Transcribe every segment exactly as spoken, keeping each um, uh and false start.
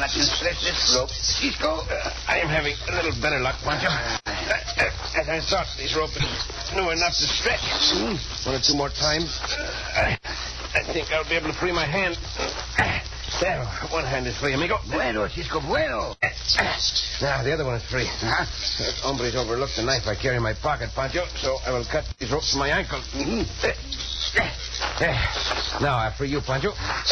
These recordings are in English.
I can stretch this rope. Cisco, uh, I am having a little better luck, Pancho. Uh, uh, as I thought, this rope is new enough to stretch. Mm. One or two more times. Uh, I, I think I'll be able to free my hand. Uh, there, one hand is free, amigo. Bueno, Cisco, bueno. Now, the other one is free. Uh-huh. That hombre's overlooked the knife I carry in my pocket, Pancho, so I will cut these ropes from my ankle. Mm-hmm. There. Now, I free you, Pancho.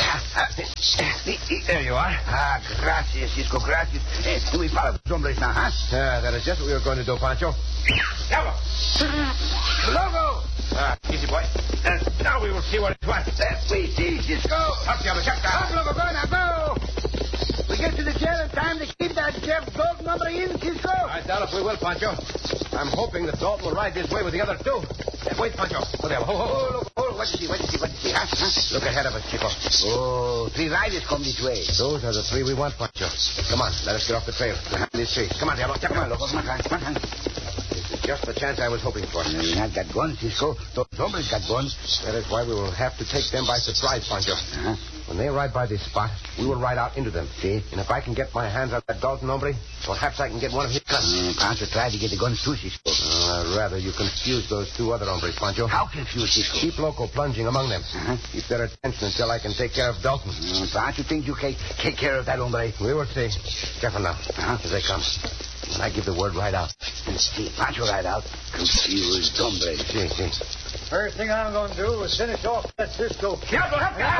There you are. Ah, gracias, Cisco, gracias. Eh, we follow the hombres now, huh? Ah, that is just what we were going to do, Pancho. Bravo! Logo! Ah, easy, boy. Uh, now we will see what it's worth. Uh, we see, Cisco. Up, Diablo, check Up, down. Logo, go now, go! We get to the jail in time to keep that Jeff Dalton number in, Cisco. I doubt if we will, Pancho. I'm hoping that Dalton will ride this way with the other two. Uh, wait, Pancho. Oh, there. Ho, ho, ho. Oh, look, oh, what do you see, what do you see, what do you see, huh? huh? Look ahead of us, Chico. Oh, three riders come this way. Those are the three we want, Pancho. Come on, let us get off the trail. Behind these trees. Come on, Diablo. Come on, Logo, come on, come on. This is just the chance I was hoping for. They've not got guns, Cisco. Those hombres got guns. That is why we will have to take them by surprise, Pancho. Uh-huh. When they ride by this spot, we will ride out into them. See? And if I can get my hands on that Dalton hombre, perhaps I can get one of his guns. Uh, Pancho tried to get the guns too, Cisco. Uh, rather, you confuse those two other hombres, Pancho. How confused, Cisco? Keep Loco plunging among them. Uh-huh. Keep their attention until I can take care of Dalton. Uh, Pancho thinks you can take care of that hombre. We will see. Careful now. Uh-huh. As they come. When I give the word, right out. See, Pancho right out. Confused hombre. See, see. First thing I'm going to do is finish off that Cisco. Diablo, help me!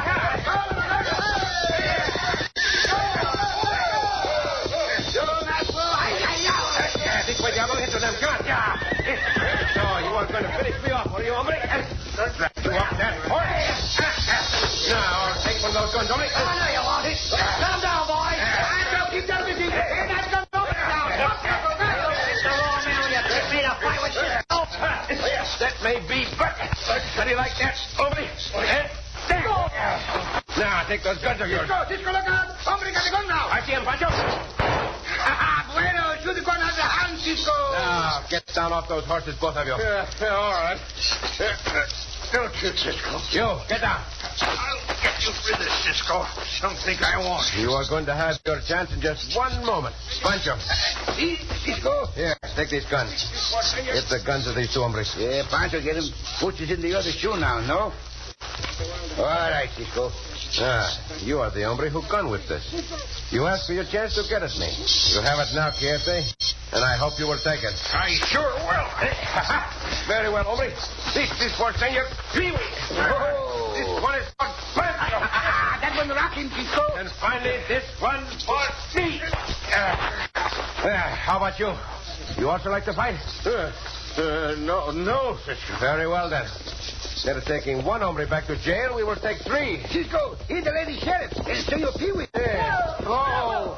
This way, Diablo. Into them. Come on. Yeah. So, you are going to finish me off, are you, hombre? Don't drag you up that horse. Now, take one of those guns, hombre. Oh, no, you want it. Let him down, boy. Hands up. Keep down, Mickey. Keep that gun over down. That may be, but how do you like that, hombre? Eh? There. Now, take those guns of yours. Cisco, Cisco, look out. Hombre got the gun now. I see him, Pancho. Bueno, shoot the gun out of the hand, Cisco. Now, get down off those horses, both of you. Yeah, yeah, all right. Don't shoot, Cisco. You, get down. I'll get you rid of Cisco. Don't think I won't. You are going to have your chance in just one moment. Pancho. See, Cisco? Here, take these guns. Get the guns of these two hombres. Yeah, Pancho, get him. Puts it in the other shoe now, no? All right, Cisco. Ah, you are the hombre who gun whipped us. You asked for your chance to get at me. You have it now, Quixote, and I hope you will take it. I sure will. Very well, hombre. This is for Senor Pee-wee. Oh. This one is for Pancho. That one rocking, Cisco. And finally, this one for me. Uh, uh, how about you? You also like to fight? Uh, uh, no, no, Cisco. Very well, then. Instead of taking one hombre back to jail, we will take three. Cisco, he's the lady sheriff. And Senor Pee-wee. Yeah. Oh.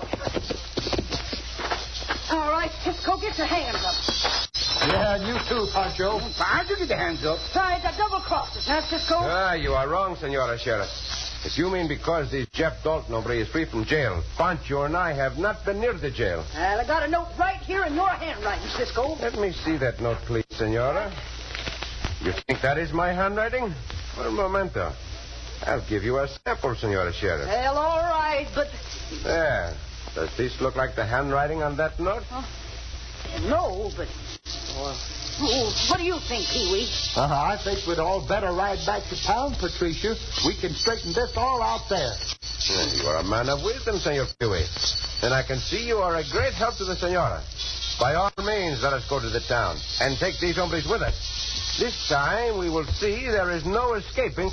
All right, Cisco, get your hands up. Yeah, and you too, Pancho. Pancho, get the hands up. Try to double-cross us, huh, Cisco? Ah, you are wrong, Senora Sheriff. If you mean because this Jeff Dalton hombre is free from jail, Pancho and I have not been near the jail. Well, I got a note right here in your handwriting, Cisco. Let me see that note, please, Senora. You think that is my handwriting? Well, momento. I'll give you a sample, Senora Sheriff. Well, all right, but... There. Does this look like the handwriting on that note? Uh, no, but... Well, oh, what do you think, Pee-wee? Uh-huh, I think we'd all better ride back to town, Patricia. We can straighten this all out there. Well, you are a man of wisdom, Senor Pee-wee. And I can see you are a great help to the Senora. By all means, let us go to the town and take these hombres with us. This time, we will see there is no escaping